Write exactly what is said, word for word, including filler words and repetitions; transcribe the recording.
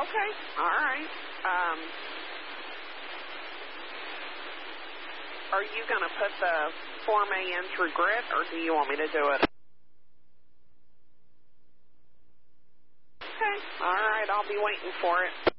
Okay, all right. Um, are you going to put the Form A in through Grit, or do you want me to do it? Okay, all right, I'll be waiting for it.